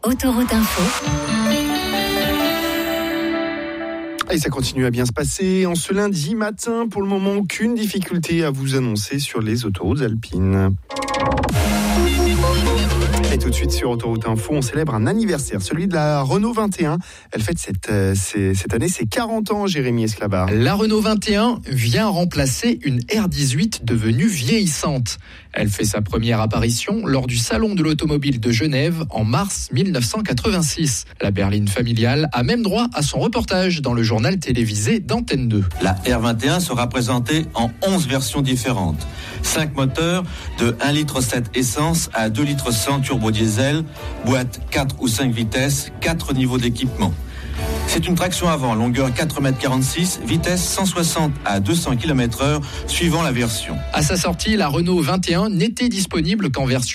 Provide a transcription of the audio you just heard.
Autoroute Info. Et ça continue à bien se passer en ce lundi matin. Pour le moment, aucune difficulté à vous annoncer sur les autoroutes alpines. Et tout de suite sur Autoroute Info, on célèbre un anniversaire, celui de la Renault 21. Elle fête cette année ses 40 ans, Jérémy Esclabar. La Renault 21 vient remplacer une R18 devenue vieillissante. Elle fait sa première apparition lors du Salon de l'Automobile de Genève en mars 1986. La berline familiale a même droit à son reportage dans le journal télévisé d'Antenne 2. La R21 sera présentée en 11 versions différentes. 5 moteurs de 1,7 litre essence à 2,1 litres turbo diesel, boîte 4 ou 5 vitesses, 4 niveaux d'équipement. C'est une traction avant, longueur 4,46 m, vitesse 160 à 200 km/h suivant la version. À sa sortie, la Renault 21 n'était disponible qu'en version